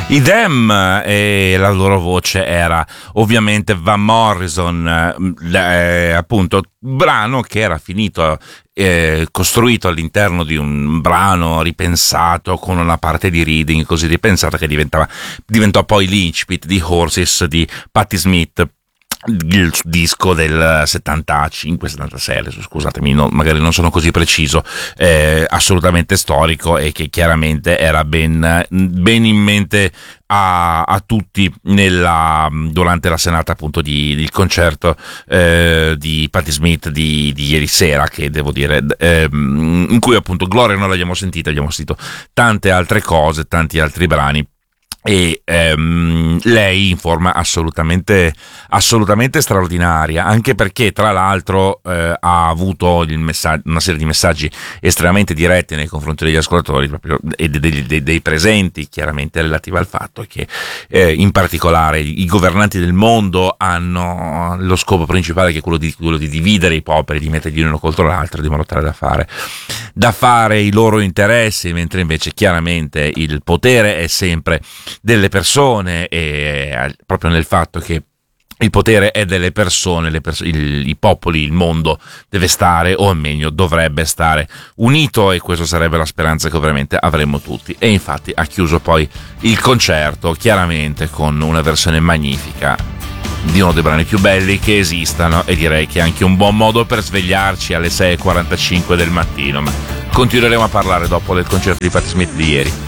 I Them, e la loro voce era ovviamente Van Morrison, appunto brano che era finito, costruito all'interno di un brano ripensato con una parte di reading così ripensata che diventò poi l'incipit di Horses di Patti Smith, il disco del 75-76, adesso scusatemi, magari non sono così preciso, assolutamente storico, e che chiaramente era ben in mente a tutti durante la serata appunto il concerto di Patti Smith di ieri sera, che devo dire in cui appunto Gloria non l'abbiamo sentita, abbiamo sentito tante altre cose, tanti altri brani, e lei in forma assolutamente straordinaria, anche perché tra l'altro ha avuto una serie di messaggi estremamente diretti nei confronti degli ascoltatori proprio, e dei presenti, chiaramente relativi al fatto che in particolare i governanti del mondo hanno lo scopo principale, che è quello di dividere i popoli, di metterli l'uno contro l'altro, di modo tale da fare i loro interessi, mentre invece chiaramente il potere è sempre delle persone, e proprio nel fatto che il potere è delle persone, i popoli, il mondo deve stare, o almeno dovrebbe stare unito, e questa sarebbe la speranza che ovviamente avremmo tutti. E infatti ha chiuso poi il concerto chiaramente con una versione magnifica di uno dei brani più belli che esistano, e direi che è anche un buon modo per svegliarci alle 6:45 del mattino, ma continueremo a parlare dopo del concerto di Patti Smith di ieri.